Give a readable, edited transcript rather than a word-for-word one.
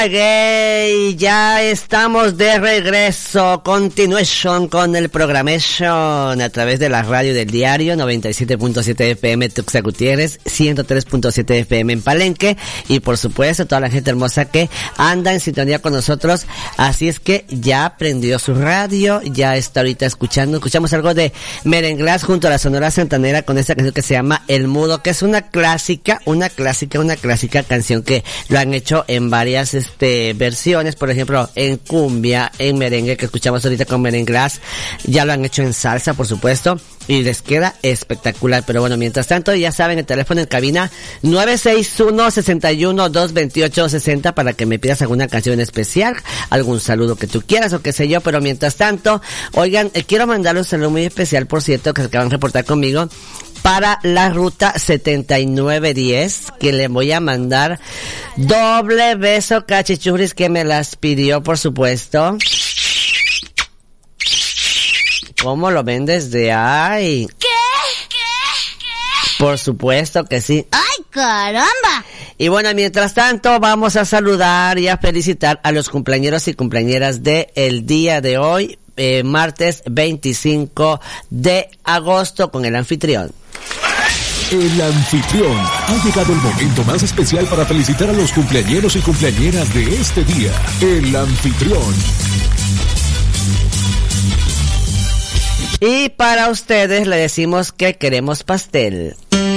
Gay, ya estamos de regreso, continuation con el programation a través de la radio del diario 97.7 FM Tuxtla Gutiérrez, 103.7 FM en Palenque y por supuesto toda la gente hermosa que anda en sintonía con nosotros, así es que ya prendió su radio, ya está ahorita escuchamos algo de Merenglás junto a la Sonora Santanera con esta canción que se llama El Mudo, que es una clásica canción que lo han hecho en varias versiones, por ejemplo, en cumbia, en merengue, que escuchamos ahorita con Merenglás, ya lo han hecho en salsa, por supuesto, y les queda espectacular. Pero bueno, mientras tanto, ya saben, el teléfono en cabina 961-61-228-60 para que me pidas alguna canción especial, algún saludo que tú quieras o qué sé yo. Pero mientras tanto, oigan, quiero mandarle un saludo muy especial, por cierto, que se acaban de reportar conmigo, para la ruta 7910, que le voy a mandar doble beso cachichurris, que me las pidió, por supuesto. ¿Cómo lo ven desde ahí? ¿Qué? Por supuesto que sí. ¡Ay, caramba! Y bueno, mientras tanto, vamos a saludar y a felicitar a los cumpleañeros y cumpleañeras de el día de hoy, martes 25 de agosto, con el anfitrión. El anfitrión. Ha llegado el momento más especial para felicitar a los cumpleañeros y cumpleañeras de este día. El anfitrión. Y para ustedes le decimos que queremos pastel.